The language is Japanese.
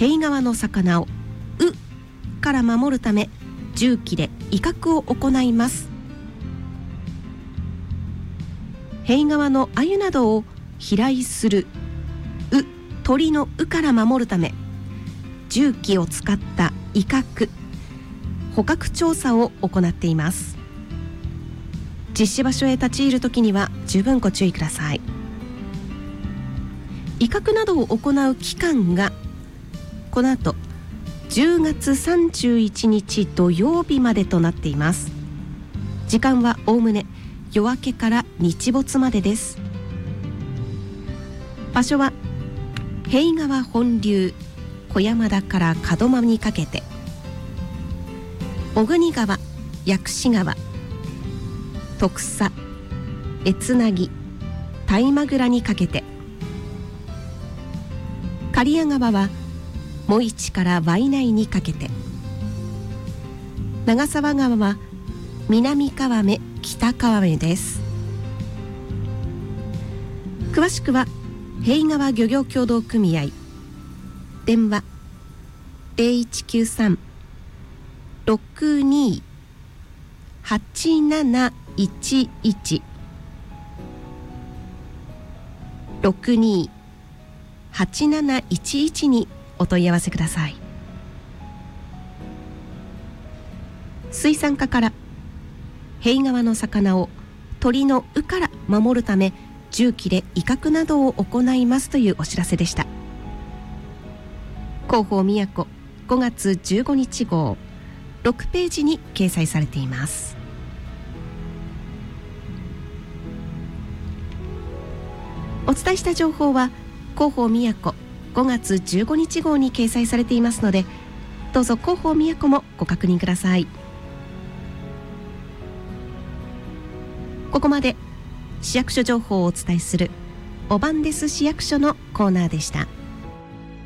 塀側の魚をから守るため重機で威嚇を行います。塀側の鮎などを飛来する鳥のから守るため重機を使った威嚇捕獲調査を行っています。実施場所へ立ち入るときには十分ご注意ください。威嚇などを行う期間がこの後10月31日土曜日までとなっています。時間はおおむね夜明けから日没までです。場所は塀川本流小山田から門真にかけて、小国川、薬師川、徳佐、越梛、大間倉にかけて、刈谷川は茂市から賄内にかけて、長沢川は南川目、北川目です。詳しくは塀川漁業協同組合電話0193-62-8711 62-8711にお問い合わせください。水産課から塀川の魚を鳥のから守るため重機で威嚇などを行いますというお知らせでした。広報みやこ5月15日号6ページに掲載されています。お伝えした情報は広報みやこ5月15日号に掲載されていますので、どうぞ広報みやこもご確認ください。ここまで市役所情報をお伝えするおばんです市役所のコーナーでした。